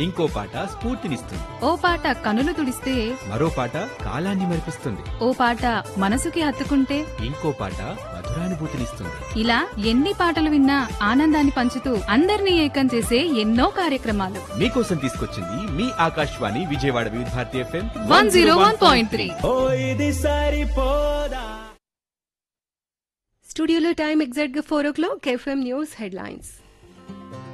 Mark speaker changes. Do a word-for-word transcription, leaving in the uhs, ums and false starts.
Speaker 1: ఇంకో పాట స్ఫూర్తినిస్తుంది.
Speaker 2: ఓ పాట కనులు తుడిస్తే
Speaker 1: మరో పాట కాలాన్ని మరిపిస్తుంది.
Speaker 2: ఓ పాట మనసుకి హత్తుకుంటే
Speaker 1: ఇంకో పాట మధురానుభూతినిస్తుంది.
Speaker 2: ఇలా ఎన్ని పాటలు విన్నా ఆనందాన్ని పంచుతూ అందరినీ ఏకం చేసే ఎన్నో కార్యక్రమాలు
Speaker 1: మీకోసం తీసుకొచ్చింది మీ ఆకాశవాణి విజయవాడ వివిధ Bharati FM
Speaker 2: one zero one point three.
Speaker 3: స్టూడియోలో టైం ఎగ్జాక్ట్ గా ఫోర్ ఓ క్లాక్. FM news headlines.